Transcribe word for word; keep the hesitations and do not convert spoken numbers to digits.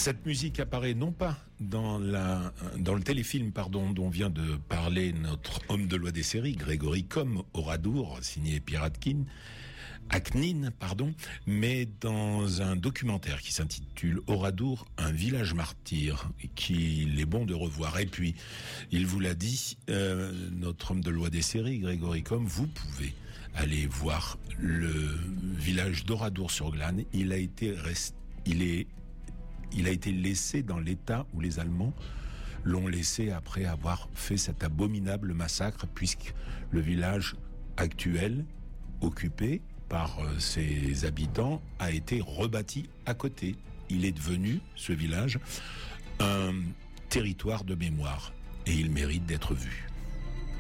Cette musique apparaît non pas dans la dans le téléfilm pardon dont vient de parler notre homme de loi des séries Grégory Comme, Oradour, signé Piratkin, Aknin, pardon, mais dans un documentaire qui s'intitule Oradour, un village martyr, qu'il est bon de revoir. Et puis, il vous l'a dit, euh, notre homme de loi des séries, Grégory Comme, vous pouvez aller voir le village d'Oradour-sur-Glane. Il a été rest... il est il a été laissé dans l'état où les Allemands l'ont laissé après avoir fait cet abominable massacre, puisque le village actuel, occupé par ses habitants, a été rebâti à côté. Il est devenu, ce village, un territoire de mémoire, et il mérite d'être vu.